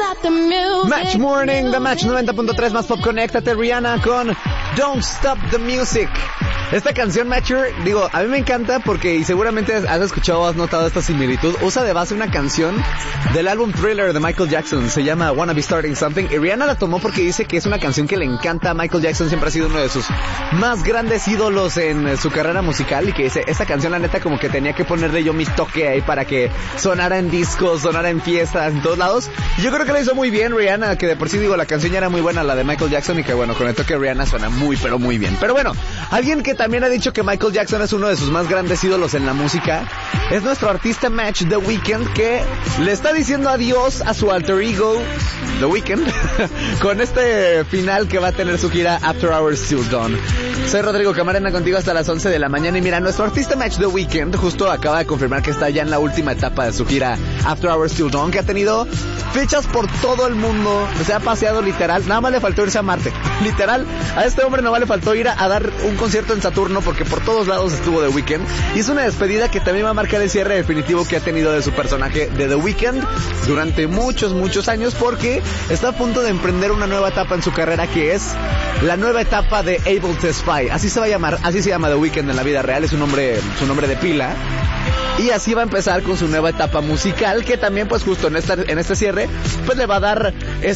Match Morning, The Match 90.3 más pop. Conéctate, Rihanna con Don't Stop the Music. Esta canción, Matcher, digo, a mí me encanta porque, y seguramente has escuchado o has notado esta similitud, usa de base una canción del álbum Thriller de Michael Jackson, se llama Wanna Be Starting Something, y Rihanna la tomó porque dice que es una canción que le encanta a Michael Jackson, siempre ha sido uno de sus más grandes ídolos en su carrera musical, y que dice, esta canción la neta como que tenía que ponerle yo mi toque ahí para que sonara en discos, sonara en fiestas, en todos lados, y yo creo que lo hizo muy bien Rihanna, que de por sí digo, la canción ya era muy buena, la de Michael Jackson, y que bueno, con el toque de Rihanna suena muy, pero muy bien. Pero bueno, alguien que también ha dicho que Michael Jackson es uno de sus más grandes ídolos en la música es nuestro artista Match, The Weeknd, que le está diciendo adiós a su alter ego The Weeknd con este final que va a tener su gira After Hours Till Dawn. Soy Rodrigo Camarena, contigo hasta las 11 de la mañana, y mira, nuestro artista Match, The Weeknd, justo acaba de confirmar que está ya en la última etapa de su gira After Hours Till Dawn, que ha tenido fechas por todo el mundo, se ha paseado literal, nada más le faltó irse a Marte, literal, a este hombre no le faltó ir a dar un concierto en Saturno, porque por todos lados estuvo The Weeknd, y es una despedida que también va a marcar el cierre definitivo que ha tenido de su personaje de The Weeknd durante muchos años, porque está a punto de emprender una nueva etapa en su carrera, que es la nueva etapa de Able to Spy, así se va a llamar, así se llama The Weeknd en la vida real, es su nombre de pila. Y así va a empezar con su nueva etapa musical, que también pues justo en este cierre pues le va a dar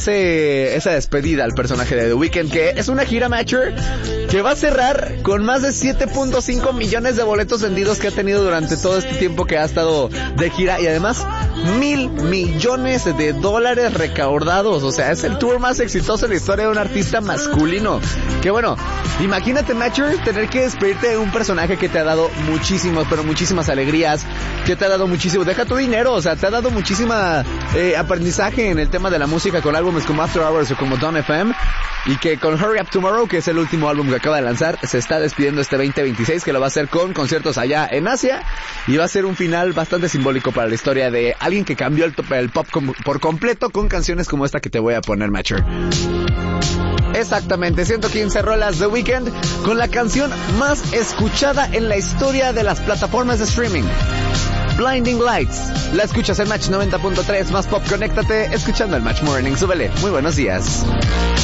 esa despedida al personaje de The Weeknd, que es una gira Matcher que va a cerrar con más de 7.5 millones de boletos vendidos que ha tenido durante todo este tiempo que ha estado de gira, y además 1,000 millones de dólares recaudados. O sea, es el tour más exitoso en la historia de un artista masculino. Que bueno, imagínate, Matcher, tener que despedirte de un personaje que te ha dado muchísimas alegrías, que te ha dado muchísimo, deja tu dinero, o sea, te ha dado muchísima aprendizaje en el tema de la música con álbumes como After Hours o como Dawn FM, y que con Hurry Up Tomorrow, que es el último álbum que acaba de lanzar, se está despidiendo este 2026, que lo va a hacer con conciertos allá en Asia, y va a ser un final bastante simbólico para la historia de alguien que cambió el pop por completo con canciones como esta que te voy a poner, Matcher. Exactamente, 115 rolas The Weeknd con la canción más escuchada en la historia de las plataformas de streaming, Blinding Lights. La escuchas en Match 90.3 más pop. Conéctate escuchando el Match Morning. Súbele. Muy buenos días.